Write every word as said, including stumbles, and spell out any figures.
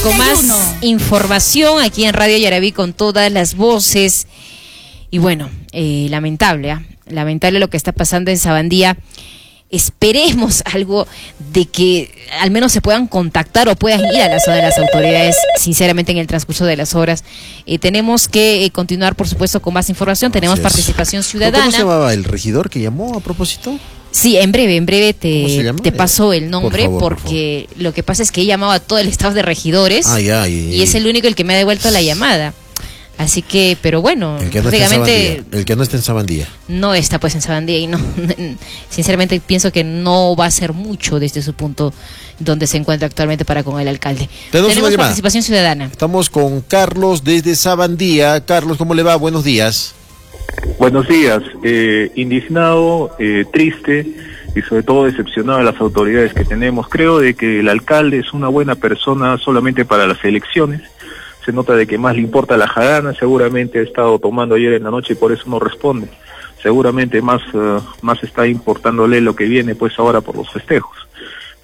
con más información aquí en Radio Yaraví con todas las voces. Y bueno, eh, lamentable, ¿eh? lamentable lo que está pasando en Sabandía. Esperemos algo de que al menos se puedan contactar o puedan ir a la zona de las autoridades, sinceramente, en el transcurso de las horas. Eh, tenemos que eh, continuar, por supuesto, con más información. Tenemos participación ciudadana. ¿Cómo se llamaba el regidor que llamó a propósito? Sí, en breve, en breve te, te paso el nombre, por favor, porque por lo que pasa es que he llamado a todo el staff de regidores ah, ya, y, y es el único el que me ha devuelto la llamada. Así que, pero bueno, el que no prácticamente el que no está en Sabandía. No está pues en Sabandía y no, sinceramente pienso que no va a ser mucho desde su punto donde se encuentra actualmente para con el alcalde. Tenemos, Tenemos participación ciudadana. Estamos con Carlos desde Sabandía. Carlos, ¿cómo le va? Buenos días. Buenos días. Eh, indignado, eh, triste y sobre todo decepcionado de las autoridades que tenemos. Creo de que el alcalde es una buena persona solamente para las elecciones. Se nota de que más le importa la jarana, seguramente ha estado tomando ayer en la noche y por eso no responde. Seguramente más, uh, más está importándole lo que viene pues ahora por los festejos.